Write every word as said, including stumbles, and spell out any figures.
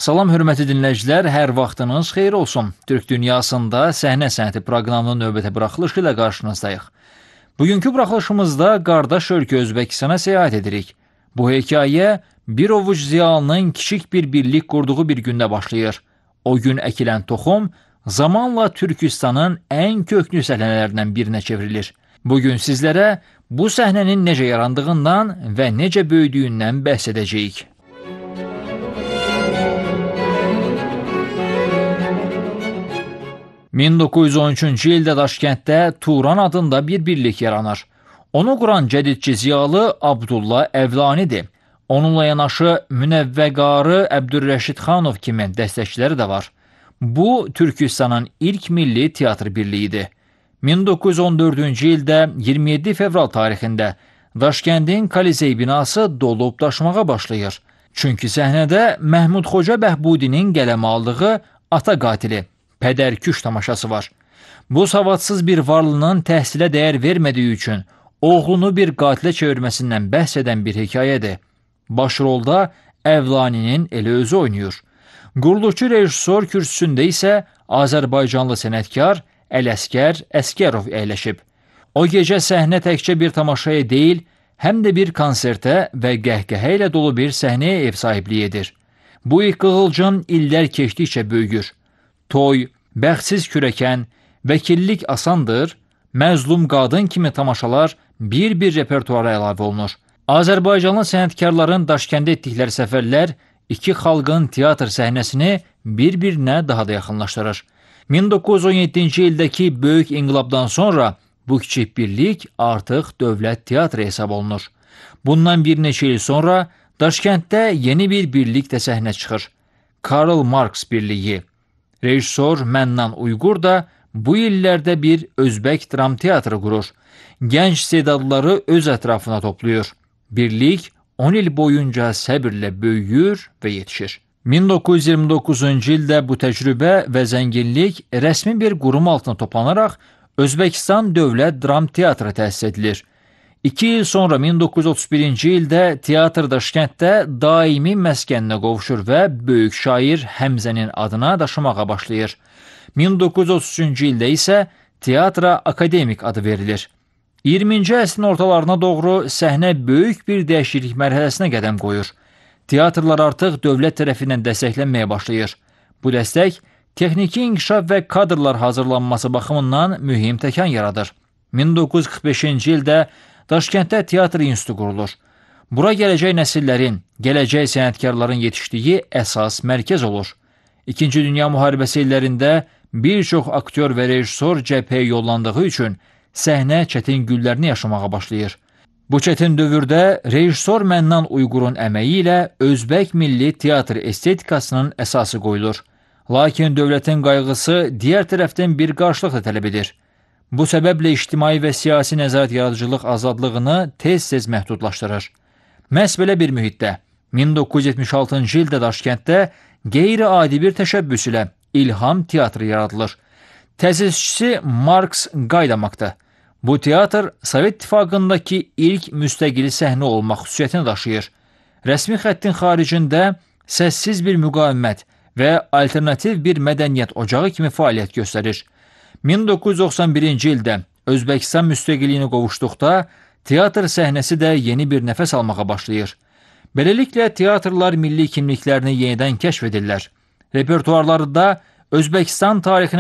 Salam hörmətli dinləyicilər, hər vaxtınız xeyir olsun. Türk dünyasında səhnə sənəti proqramının növbəti buraxılışı ilə qarşınızdayıq. Bugünkü buraxılışımızda qardaş ölkə Özbəkistana səyahət edirik. Bu hekayə bir ovuc ziyalının kiçik bir birlik qurduğu bir gündə başlayır. O gün əkilən toxum zamanla Türkistanın ən köklü səhnələrindən birinə çevrilir. Bugün sizlərə bu səhnənin necə yarandığından və necə böyüdüyündən bəhs edəcəyik. min doqquz yüz on üçüncü ildə Daşkənddə Turan adında bir birlik yaranır. Onu quran cədidçi ziyalı Abdullah Əvlanidir. Onunla yanaşı Münəvvəqarı Əbdürrəşid Xanov kimi dəstəkçiləri də var. Bu, Türkistanın ilk milli teatr birliyidir. min doqquz yüz on dördüncü ildə iyirmi yeddi fevral tarixində Daşkəndin Kolisey binası dolub daşmağa başlayır. Çünki səhnədə Məhmud Xoca Bəhbudinin qələmə aldığı Ata qatili, Pədərküş tamaşası var. Bu savadsız bir varlının təhsilə dəyər vermədiyi üçün oğlunu bir qatilə çevirməsindən bəhs edən bir hekayədir. Başrolda Əvlaninin elə özü oynayır. Quruluşçu rejissor kürsüsündə isə Azərbaycanlı sənətkar Ələsgər Əskərov əyləşib. O gecə səhnə təkcə bir tamaşaya deyil, həm də bir konsertə və qəhqəhə ilə dolu bir səhnəyə ev sahibliyi edir. Bu ilk qığılcım illər keçdikcə böyüyür. Toy, bəxtsiz kürəkən, vəkillik asandır, məzlum qadın kimi tamaşalar bir-bir repertuara əlavə olunur. Azərbaycanlı sənətkarların Daşkəndə etdikləri səfərlər iki xalqın teatr səhnəsini bir-birinə daha da yaxınlaşdırır. min doqquz yüz on yeddinci ildəki böyük inqilabdan sonra bu kiçik birlik artıq dövlət teatrı hesab olunur. Bundan bir neçə il sonra Daşkənddə yeni bir birlik də səhnə çıxır. Karl Marx birliyi. Rejissor Mənnan Uyğur da bu illərdə bir Özbək dram teatrı qurur. Gənc istedadları öz ətrafına toplayır. Birlik on il boyunca səbirlə böyüyür və yetişir. min doqquz yüz iyirmi doqquzuncu ildə bu təcrübə və zənginlik rəsmi bir qurum altına toplanaraq Özbəkistan Dövlət Dram Teatrı təsis edilir. İki il sonra min doqquz yüz otuz birinci ildə teatr Daşkənddə daimi məskəninə qovuşur və böyük şair Həmzənin adına daşımağa başlayır. min doqquz yüz otuz üçüncü ildə isə teatra akademik adı verilir. iyirminci əsrin ortalarına doğru səhnə böyük bir dəyişiklik mərhələsinə qədəm qoyur. Teatrlar artıq dövlət tərəfindən dəstəklənməyə başlayır. Bu dəstək texniki inkişaf və kadrlar hazırlanması baxımından mühüm təkan yaradır. min doqquz yüz qırx beşinci ildə Daşkənddə teatr institutu qurulur. Bura gələcək nəsillərin, gələcək sənətkarların yetişdiyi əsas mərkəz olur. İkinci Dünya müharibəsi illərində bir çox aktyor və rejissor cəbhəyə yollandığı üçün səhnə çətin günlərini yaşamağa başlayır. Bu çətin dövrdə rejissor Mənnan Uyğurun əməyi ilə Özbək milli teatr estetikasının əsası qoyulur. Lakin dövlətin qayğısı digər tərəfdən bir qarşılıq da tələb edir. Bu səbəblə ictimai və siyasi nəzarət yaradıcılıq azadlığını tez-tez məhdudlaşdırır. Məhz belə bir mühitdə min doqquz yüz yetmiş altıncı ildə Daşkənddə qeyri-adi bir təşəbbüs ilə İlham teatrı yaradılır. Təsisçisi Marks Qaydamakdır. Bu teatr Sovet İttifaqındakı ilk müstəqil səhnə olmaq xüsusiyyətini daşıyır. Rəsmi xəttin xaricində səssiz bir müqavimət və alternativ bir mədəniyyət ocağı kimi fəaliyyət göstərir. min doqquz yüz doxsan birinci ildə Özbəkistan müstəqilliyini qovuşduqda teatr səhnəsi də yeni bir nəfəs almağa başlayır. Beləliklə teatrlar milli kimliklərini yenidən kəşf edirlər. Repertuarları da Özbəkistan tarixinə